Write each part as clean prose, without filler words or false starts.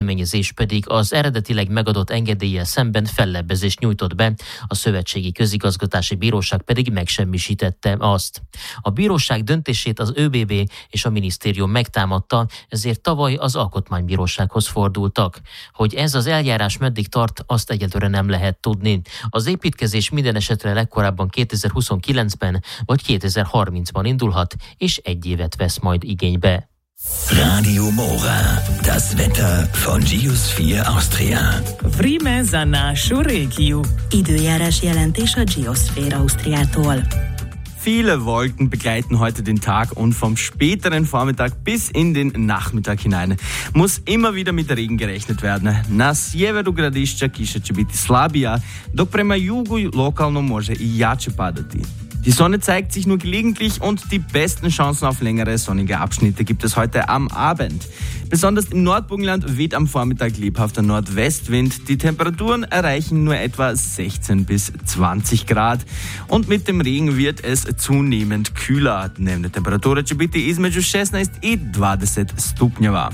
kezdeményezés pedig az eredetileg megadott engedéllyel szemben fellebbezést nyújtott be, a Szövetségi Közigazgatási Bíróság pedig megsemmisítette azt. A bíróság döntését az ÖBB és a minisztérium megtámadta, ezért tavaly az Alkotmánybírósághoz fordultak. Hogy ez az eljárás meddig tart, azt egyelőre nem lehet tudni. Az építkezés minden esetre legkorábban 2029-ben vagy 2030-ban indulhat, és 1 évet vesz majd igénybe. Radio Mora, das Wetter von Geosphere Austria. Vreme za našu regiju. Időjárás jelentés a Geosphere Austriától. Viele Wolken begleiten heute den Tag und vom späteren Vormittag bis in den Nachmittag hinein muss immer wieder mit Regen gerechnet werden. Na sjeveru gradišća kiša će biti slabija, dok prema jugu lokalno može i jače padati. Die Sonne zeigt sich nur gelegentlich und die besten Chancen auf längere sonnige Abschnitte gibt es heute am Abend. Besonders im Nordburgenland weht am Vormittag lebhafter Nordwestwind. Die Temperaturen erreichen nur etwa 16 bis 20 Grad. Und mit dem Regen wird es zunehmend kühler. Dnevna temperatura će biti između 16 i 20 stupnjeva.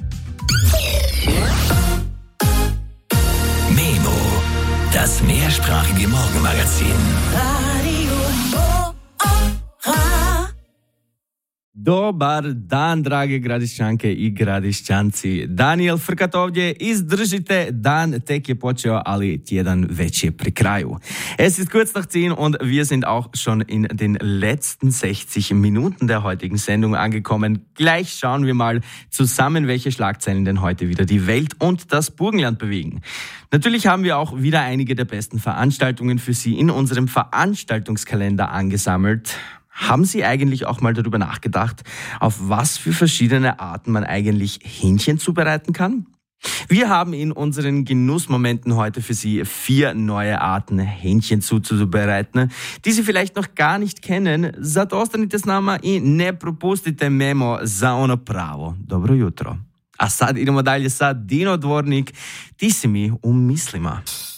Memo, das mehrsprachige Morgenmagazin. Dobar dan, drage Gradišćanke i Gradišćanci. Daniel Frkat ovdje, izdržite, dan tek je počeo, ali tjedan već je pri kraju. Es ist kurz nach 10 und wir sind auch schon in den letzten 60 Minuten der heutigen Sendung angekommen. Gleich schauen wir mal zusammen, welche Schlagzeilen denn heute wieder die Welt und das Burgenland bewegen. Natürlich haben wir auch wieder einige der besten Veranstaltungen für Sie in unserem Veranstaltungskalender angesammelt. Haben Sie eigentlich auch mal darüber nachgedacht, auf was für verschiedene Arten man eigentlich Hähnchen zubereiten kann? Wir haben in unseren Genussmomenten heute für Sie 4 neue Arten Hähnchen zuzubereiten, die Sie vielleicht noch gar nicht kennen. Zato ostanite s nama i ne propustite memo za ono pravo. Dobro jutro. A sad idemo dalje sa Dino Dvornik, Ti si mi u mislima.